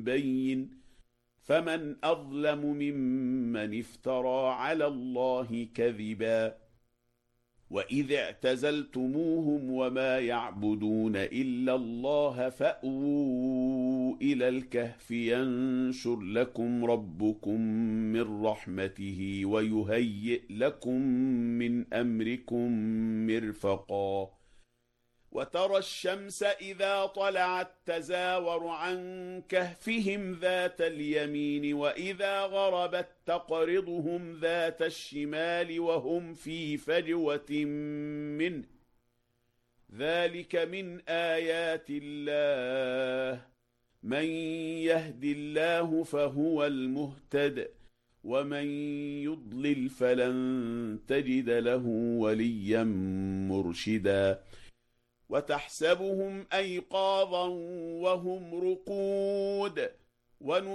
بين فمن أظلم ممن افترى على الله كذبا وإذ اعتزلتموهم وما يعبدون إلا الله فأووا إلى الكهف ينشر لكم ربكم من رحمته ويهيئ لكم من أمركم مرفقا وترى الشمس إذا طلعت تزاور عن كهفهم ذات اليمين وإذا غربت تقرضهم ذات الشمال وهم في فجوة منه ذلك من آيات الله من يهد الله فهو المهتد ومن يضلل فلن تجد له وليا مرشدا وتحسبهم أيقاظا وهم رقود